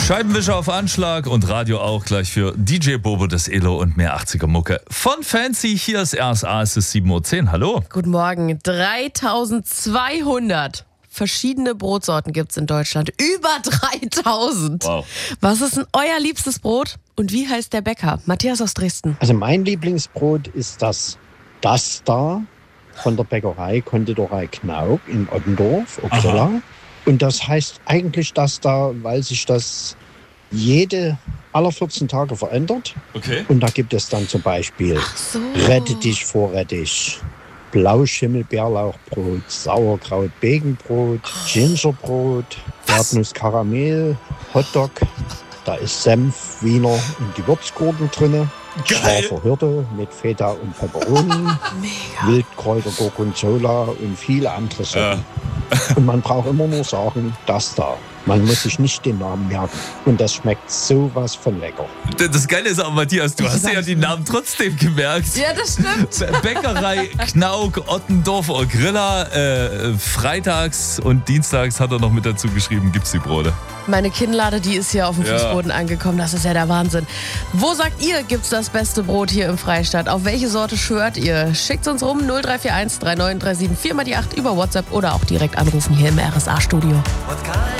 Scheibenwischer auf Anschlag und Radio auch gleich für DJ Bobo, das Elo und mehr 80er Mucke. Von Fancy, hier ist RSA, es ist 7.10 Uhr. Hallo. Guten Morgen. 3200 verschiedene Brotsorten gibt es in Deutschland. Über 3000. Wow. Was ist denn euer liebstes Brot und wie heißt der Bäcker? Matthias aus Dresden. Also mein Lieblingsbrot ist das da von der Bäckerei Konditorei Knauk in Ottendorf, Uppsala. Und das heißt eigentlich das da, weil sich das alle 14 Tage verändert. Okay. Und da gibt es dann zum Beispiel So. Rettich vor Rettich, Blauschimmel-Bärlauchbrot, Sauerkraut-Begenbrot, Gingerbrot, Erdnuss-Karamell, Hotdog. Da ist Senf, Wiener und Gewürzgurken drin. Geil. Scharfer Hirte mit Feta und Peperoni. Mega. Wildkräuter, Gorgonzola und viele andere Sachen. Und man braucht immer nur sagen, das da. Man muss sich nicht den Namen merken. Und das schmeckt sowas von lecker. Das Geile ist auch, Matthias, du hast dir ja die Namen trotzdem gemerkt. Ja, das stimmt. Bäckerei Knauk, Ottendorf, Grilla. Freitags und dienstags hat er noch mit dazu geschrieben, gibt's die Brote. Meine Kinnlade, die ist hier auf dem Ja. Fußboden angekommen. Das ist ja der Wahnsinn. Wo sagt ihr, gibt's das beste Brot hier im Freistaat? Auf welche Sorte schwört ihr? Schickt's uns rum 0341 3937 4 mal die 8 über WhatsApp oder auch direkt anrufen hier im RSA-Studio.